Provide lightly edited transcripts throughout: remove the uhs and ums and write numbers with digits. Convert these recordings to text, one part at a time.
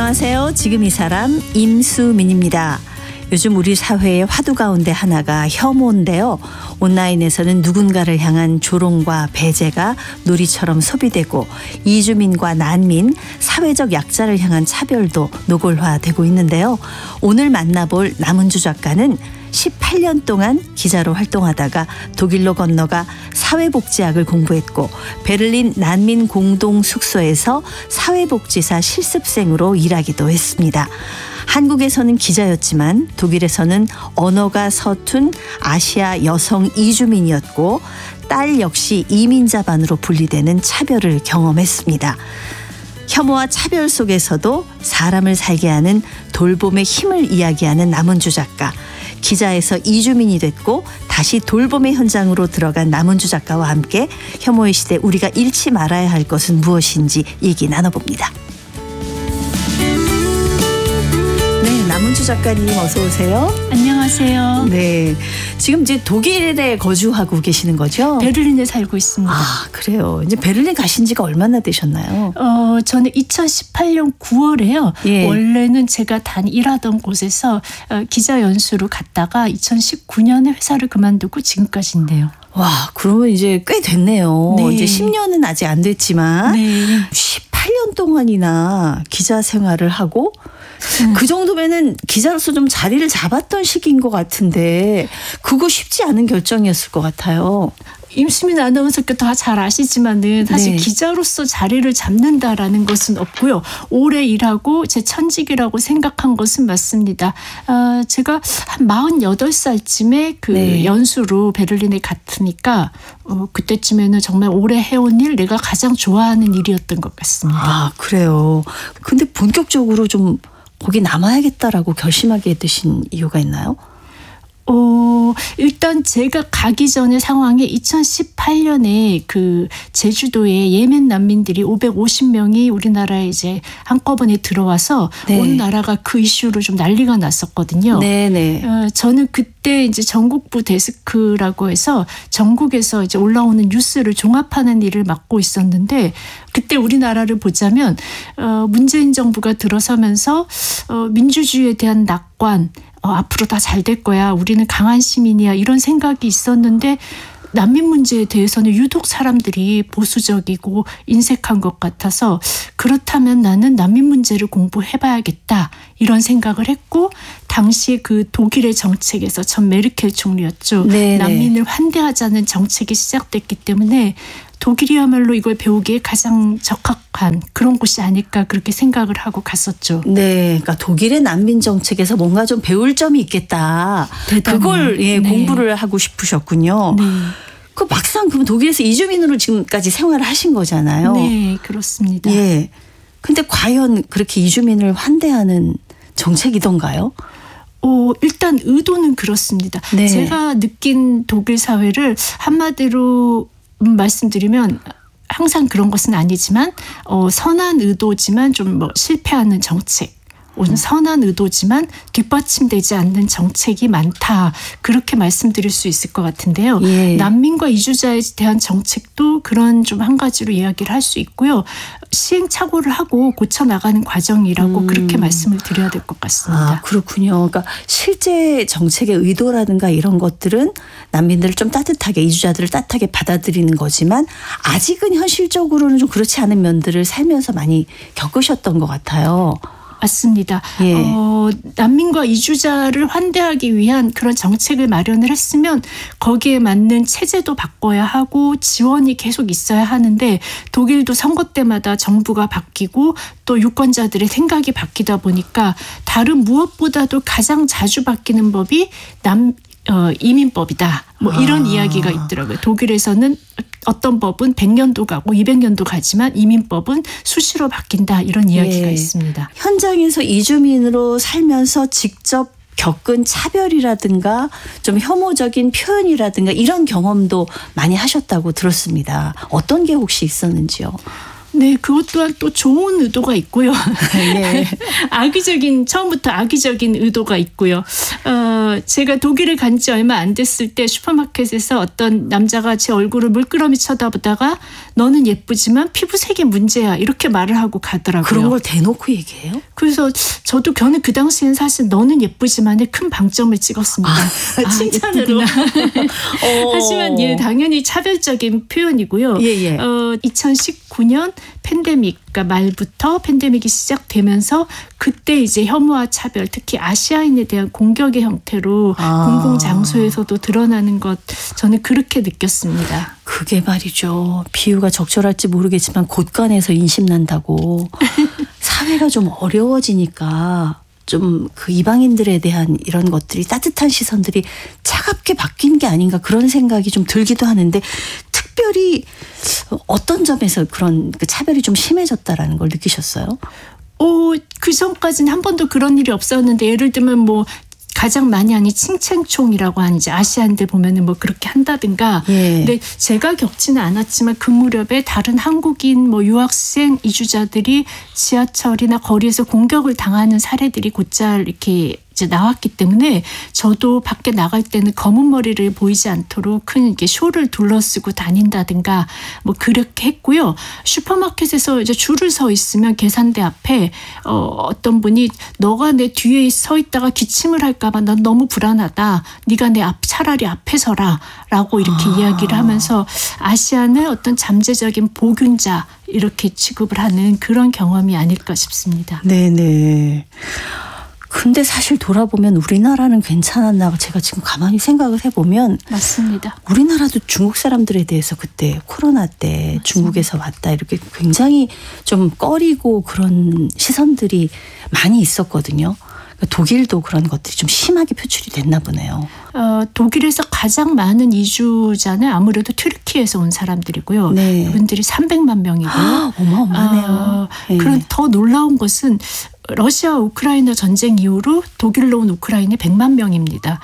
안녕하세요. 지금 이 사람 임수민입니다. 요즘 우리 사회의 화두 가운데 하나가 혐오인데요. 온라인에서는 누군가를 향한 조롱과 배제가 놀이처럼 소비되고 이주민과 난민, 사회적 약자를 향한 차별도 노골화되고 있는데요. 오늘 만나볼 남은주 작가는 18년 동안 기자로 활동하다가 독일로 건너가 사회복지학을 공부했고 베를린 난민 공동 숙소에서 사회복지사 실습생으로 일하기도 했습니다. 한국에서는 기자였지만 독일에서는 언어가 서툰 아시아 여성 이주민이었고 딸 역시 이민자반으로 분리되는 차별을 경험했습니다. 혐오와 차별 속에서도 사람을 살게 하는 돌봄의 힘을 이야기하는 남은주 작가. 기자에서 이주민이 됐고 다시 돌봄의 현장으로 들어간 남은주 작가와 함께 혐오의 시대 우리가 잃지 말아야 할 것은 무엇인지 얘기 나눠봅니다. 네, 남은주 작가님 어서 오세요. 안녕하세요. 네, 지금 이제 독일에 거주하고 계시는 거죠? 베를린에 살고 있습니다. 아, 그래요. 이제 베를린 가신 지가 얼마나 되셨나요? 저는 2018년 9월에요. 예. 원래는 제가 일하던 곳에서 기자 연수로 갔다가 2019년에 회사를 그만두고 지금까지인데요. 와, 그러면 이제 꽤 됐네요. 네. 이제 10년은 아직 안 됐지만 네. 18년 동안이나 기자 생활을 하고 그 정도면은 기자로서 좀 자리를 잡았던 시기인 것 같은데 그거 쉽지 않은 결정이었을 것 같아요. 임수민 아나운서께 다 잘 아시지만은 사실 네. 기자로서 자리를 잡는다라는 것은 없고요. 오래 일하고 제 천직이라고 생각한 것은 맞습니다. 제가 한 48살쯤에 네. 연수로 베를린에 갔으니까 그때쯤에는 정말 오래 해온 일, 내가 가장 좋아하는 일이었던 것 같습니다. 아, 그래요. 근데 본격적으로 좀 거기 남아야겠다라고 결심하게 되신 이유가 있나요? 일단 제가 가기 전의 상황에 2018년에 그 제주도에 예멘 난민들이 550명이 우리나라에 이제 한꺼번에 들어와서 네. 온 나라가 그 이슈로 좀 난리가 났었거든요. 네네. 저는 그때 이제 전국부 데스크라고 해서 전국에서 이제 올라오는 뉴스를 종합하는 일을 맡고 있었는데 그때 우리나라를 보자면 문재인 정부가 들어서면서 민주주의에 대한 낙관 앞으로 다 잘 될 거야. 우리는 강한 시민이야. 이런 생각이 있었는데 난민 문제에 대해서는 유독 사람들이 보수적이고 인색한 것 같아서 그렇다면 나는 난민 문제를 공부해봐야겠다. 이런 생각을 했고 당시 그 독일의 정책에서 전 메르켈 총리였죠. 네네. 난민을 환대하자는 정책이 시작됐기 때문에 독일이야말로 이걸 배우기에 가장 적합한 그런 곳이 아닐까 그렇게 생각을 하고 갔었죠. 네, 그러니까 독일의 난민 정책에서 뭔가 좀 배울 점이 있겠다. 대단해요. 그걸 네. 공부를 하고 싶으셨군요. 네. 그 막상 그럼 독일에서 이주민으로 지금까지 생활을 하신 거잖아요. 네, 그렇습니다. 예. 근데 과연 그렇게 이주민을 환대하는 정책이던가요? 일단 의도는 그렇습니다. 네. 제가 느낀 독일 사회를 한마디로 말씀드리면 항상 그런 것은 아니지만 선한 의도지만 좀 실패하는 정책. 선한 의도지만 뒷받침되지 않는 정책이 많다. 그렇게 말씀드릴 수 있을 것 같은데요. 예. 난민과 이주자에 대한 정책도 그런 좀 한 가지로 이야기를 할 수 있고요. 시행착오를 하고 고쳐나가는 과정이라고 그렇게 말씀을 드려야 될 것 같습니다. 아, 그렇군요. 그러니까 실제 정책의 의도라든가 이런 것들은 난민들을 좀 따뜻하게 이주자들을 따뜻하게 받아들이는 거지만 아직은 현실적으로는 좀 그렇지 않은 면들을 살면서 많이 겪으셨던 것 같아요. 맞습니다. 예. 난민과 이주자를 환대하기 위한 그런 정책을 마련을 했으면 거기에 맞는 체제도 바꿔야 하고 지원이 계속 있어야 하는데 독일도 선거 때마다 정부가 바뀌고 또 유권자들의 생각이 바뀌다 보니까 다른 무엇보다도 가장 자주 바뀌는 법이 이민법이다. 이런 이야기가 있더라고요. 독일에서는 어떤 법은 100년도 가고 200년도 가지만 이민법은 수시로 바뀐다. 이런 이야기가 예. 있습니다. 현장에서 이주민으로 살면서 직접 겪은 차별이라든가 좀 혐오적인 표현이라든가 이런 경험도 많이 하셨다고 들었습니다. 어떤 게 혹시 있었는지요? 네, 그것 또한 또 좋은 의도가 있고요. 네. 처음부터 악의적인 의도가 있고요. 제가 독일에 간 지 얼마 안 됐을 때 슈퍼마켓에서 어떤 남자가 제 얼굴을 물끄러미 쳐다보다가 너는 예쁘지만 피부색이 문제야 이렇게 말을 하고 가더라고요. 그런 걸 대놓고 얘기해요? 그래서 저는 그 당시에는 사실 너는 예쁘지만의 큰 방점을 찍었습니다. 칭찬으로. 하지만 당연히 차별적인 표현이고요. 예. 2019년 팬데믹 그러니까 말부터 팬데믹이 시작되면서 그때 이제 혐오와 차별, 특히 아시아인에 대한 공격의 형태로 공공장소에서도 드러나는 것 저는 그렇게 느꼈습니다. 그게 말이죠. 비유가 적절할지 모르겠지만 곳간에서 인심난다고. 사회가 좀 어려워지니까 좀 그 이방인들에 대한 이런 것들이 따뜻한 시선들이 차갑게 바뀐 게 아닌가 그런 생각이 좀 들기도 하는데 특별히 어떤 점에서 그런 그 차별이 좀 심해졌다라는 걸 느끼셨어요? 그 전까지는 한 번도 그런 일이 없었는데 예를 들면 가장 많이 하는 칭챙총이라고 하는 이제 아시안들 보면은 그렇게 한다든가. 예. 근데 제가 겪지는 않았지만 그 무렵에 다른 한국인 유학생 이주자들이 지하철이나 거리에서 공격을 당하는 사례들이 곧잘 이렇게 이제 나왔기 때문에 저도 밖에 나갈 때는 검은 머리를 보이지 않도록 큰 이렇게 쇼를 둘러쓰고 다닌다든가 그렇게 했고요. 슈퍼마켓에서 이제 줄을 서 있으면 계산대 앞에 어떤 분이 너가 내 뒤에 서 있다가 기침을 할까봐 난 너무 불안하다. 네가 차라리 앞에 서라라고 이렇게 이야기를 하면서 아시아는 어떤 잠재적인 보균자 이렇게 취급을 하는 그런 경험이 아닐까 싶습니다. 네네. 근데 사실 돌아보면 우리나라는 괜찮았나 제가 지금 가만히 생각을 해보면 맞습니다. 우리나라도 중국 사람들에 대해서 그때 코로나 때 맞습니다. 중국에서 왔다 이렇게 굉장히 좀 꺼리고 그런 시선들이 많이 있었거든요. 독일도 그런 것들이 좀 심하게 표출이 됐나 보네요. 독일에서 가장 많은 이주자는 아무래도 튀르키예에서 온 사람들이고요. 네. 그분들이 300만 명이고요. 어마어마하네요. 네. 그런 더 놀라운 것은 러시아와 우크라이나 전쟁 이후로 독일로 온 우크라이나 100만 명입니다.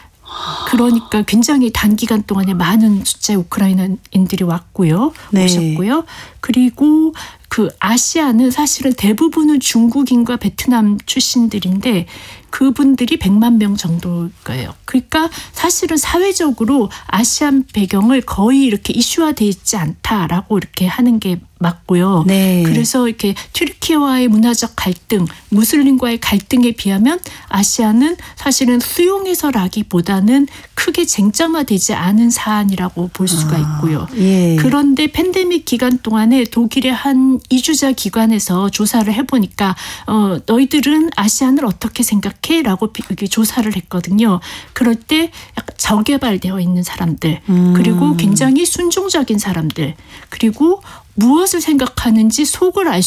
그러니까 굉장히 단기간 동안에 많은 숫자의 우크라이나인들이 왔고요. 네. 오셨고요. 그리고 그 아시아는 사실은 대부분은 중국인과 베트남 출신들인데 그분들이 100만 명 정도일 거예요. 그러니까 사실은 사회적으로 아시안 배경을 거의 이렇게 이슈화되어 있지 않다라고 이렇게 하는 게 맞고요. 네. 그래서 이렇게 튀르키예와의 문화적 갈등, 무슬림과의 갈등에 비하면 아시아는 사실은 수용해서라기보다는 크게 쟁점화되지 않은 사안이라고 볼 수가 있고요. 예. 그런데 팬데믹 기간 동안에 독일의 한 이주자 기관에서 조사를 해보니까 너희들은 아시안을 어떻게 생각해? 라고 조사를 했거든요. 그럴 때 약간 저개발되어 있는 사람들 그리고 굉장히 순종적인 사람들 그리고 무엇을 생각하는지 속을 알